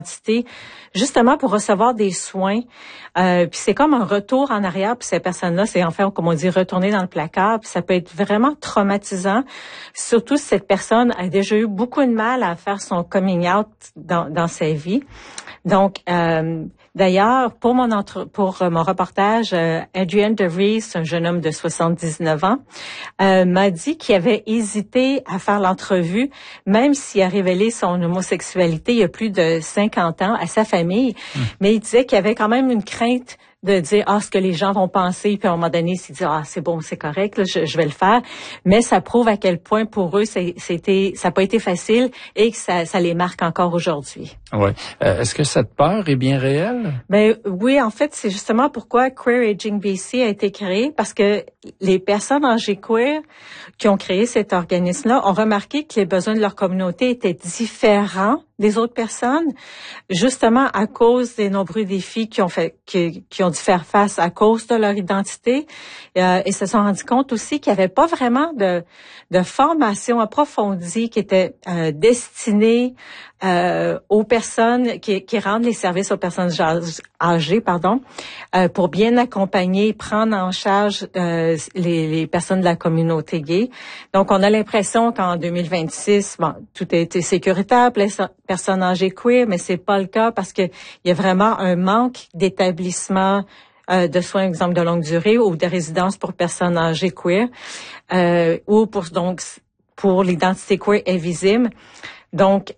justement pour recevoir des soins. Puis c'est comme un retour en arrière pour ces personnes-là. C'est enfin, comme on dit, retourner dans le placard. Puis ça peut être vraiment traumatisant. Surtout si cette personne a déjà eu beaucoup de mal à faire son coming out dans sa vie. Donc, d'ailleurs, pour mon reportage, Adrian DeVries, un jeune homme de 79 ans, m'a dit qu'il avait hésité à faire l'entrevue, même s'il a révélé son homosexualité il y a plus de 50 ans à sa famille. Mais il disait qu'il y avait quand même une crainte de dire ce que les gens vont penser, puis à un moment donné, s'il dit c'est bon, c'est correct, là, je vais le faire. Mais ça prouve à quel point pour eux ça n'a pas été facile et que ça les marque encore aujourd'hui. Ouais. Est-ce que cette peur est bien réelle? Ben oui, en fait, c'est justement pourquoi Queer Aging BC a été créé, parce que les personnes âgées queer qui ont créé cet organisme-là ont remarqué que les besoins de leur communauté étaient différents des autres personnes, justement à cause des nombreux défis qui ont dû faire face à cause de leur identité, et se sont rendus compte aussi qu'il n'y avait pas vraiment de formation approfondie qui était destinée aux personnes qui rendent les services aux personnes âgées, pour bien accompagner, prendre en charge les personnes de la communauté gay. Donc, on a l'impression qu'en 2026, tout a été sécuritaire pour les personnes âgées queer, mais c'est pas le cas parce que il y a vraiment un manque d'établissements de soins, exemple de longue durée ou de résidences pour personnes âgées queer, ou pour l'identité queer invisible. Donc,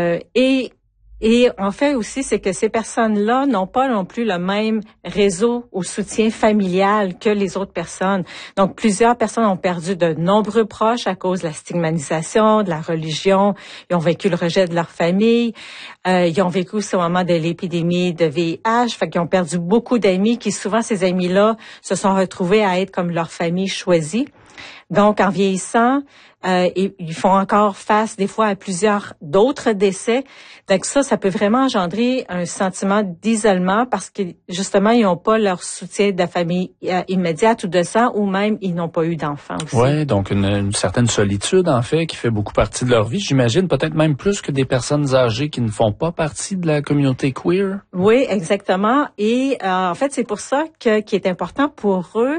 et en fait aussi, c'est que ces personnes-là n'ont pas non plus le même réseau ou soutien familial que les autres personnes. Donc, plusieurs personnes ont perdu de nombreux proches à cause de la stigmatisation, de la religion. Ils ont vécu le rejet de leur famille. Ils ont vécu aussi au moment de l'épidémie de VIH. Fait qu'ils ont perdu beaucoup d'amis qui, souvent, ces amis-là se sont retrouvés à être comme leur famille choisie. Donc, en vieillissant, ils font encore face des fois à plusieurs d'autres décès. Donc ça peut vraiment engendrer un sentiment d'isolement parce que justement, ils n'ont pas leur soutien de la famille immédiate ou de sang, ou même ils n'ont pas eu d'enfants aussi. Oui, donc une certaine solitude en fait qui fait beaucoup partie de leur vie. J'imagine peut-être même plus que des personnes âgées qui ne font pas partie de la communauté queer. Oui, exactement. Et en fait, c'est pour ça qu'il est important pour eux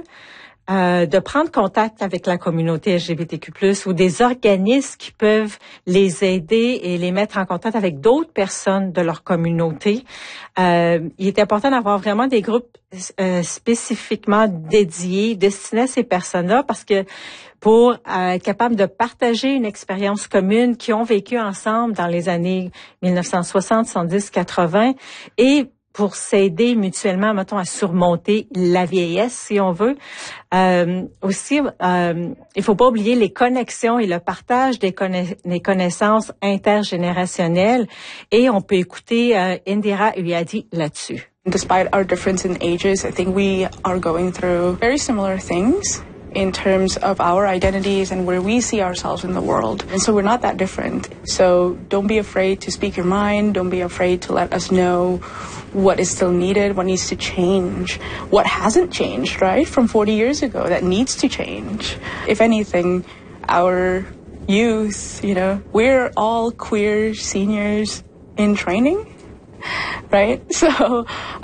de prendre contact avec la communauté LGBTQ+, ou des organismes qui peuvent les aider et les mettre en contact avec d'autres personnes de leur communauté. Il est important d'avoir vraiment des groupes spécifiquement dédiés, destinés à ces personnes-là, parce que pour être capable de partager une expérience commune qui ont vécu ensemble dans les années 1960, 70, 80, et pour s'aider mutuellement, mettons, à surmonter la vieillesse, si on veut. Aussi, il faut pas oublier les connexions et le partage des connaissances intergénérationnelles. Et on peut écouter Indira Uyadi là-dessus. Despite our difference in ages, I think we are going through very similar things in terms of our identities and where we see ourselves in the world. And so we're not that different. So don't be afraid to speak your mind. Don't be afraid to let us know what is still needed, what needs to change, what hasn't changed, right, from 40 years ago that needs to change. If anything, our youth, we're all queer seniors in training, right? So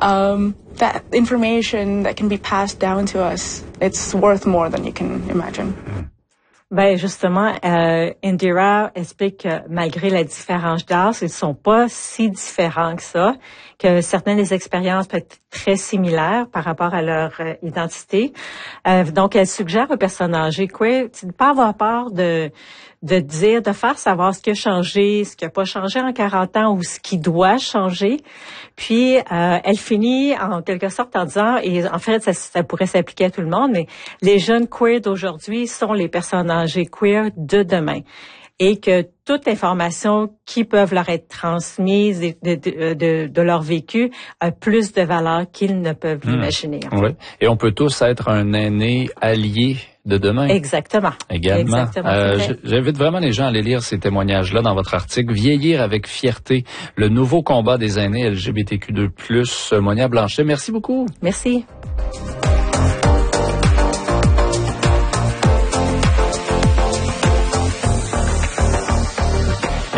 that information that can be passed down to us, it's worth more than you can imagine. Ben justement, Indira explique que malgré la différence d'âge, ils ne sont pas si différents que ça, que certaines des expériences peuvent être très similaires par rapport à leur identité. Donc, elle suggère aux personnes âgées de ne pas avoir peur de faire savoir ce qui a changé, ce qui n'a pas changé en 40 ans ou ce qui doit changer. Puis, elle finit en quelque sorte en disant, et en fait, ça pourrait s'appliquer à tout le monde, mais les jeunes queer d'aujourd'hui sont les personnes âgées queer de demain. Et que toute information qui peuvent leur être transmise de leur vécu a plus de valeur qu'ils ne peuvent l'imaginer. Oui. Et on peut tous être un aîné allié de demain. Exactement. Également. J'invite vraiment les gens à aller lire ces témoignages-là dans votre article. Vieillir avec fierté, le nouveau combat des aînés LGBTQ2+. Monia Blanchet, merci beaucoup. Merci.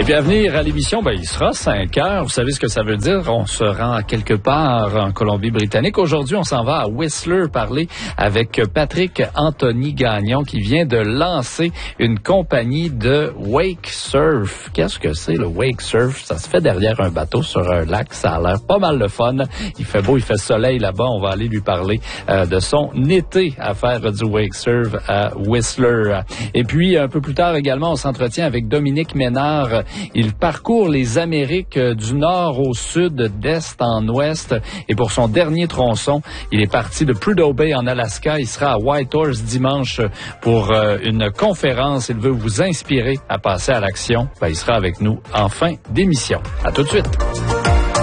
puis à venir à l'émission, il sera 5 heures. Vous savez ce que ça veut dire? On se rend quelque part en Colombie-Britannique. Aujourd'hui, on s'en va à Whistler parler avec Patrick Anthony Gagnon qui vient de lancer une compagnie de wake surf. Qu'est-ce que c'est le wake surf? Ça se fait derrière un bateau sur un lac. Ça a l'air pas mal de fun. Il fait beau, il fait soleil là-bas. On va aller lui parler de son été à faire du wake surf à Whistler. Et puis, un peu plus tard également, on s'entretient avec Dominique Ménard. Il parcourt les Amériques du nord au sud, d'est en ouest. Et pour son dernier tronçon, il est parti de Prudhoe Bay en Alaska. Il sera à Whitehorse dimanche pour une conférence. Il veut vous inspirer à passer à l'action. Il sera avec nous en fin d'émission. À tout de suite.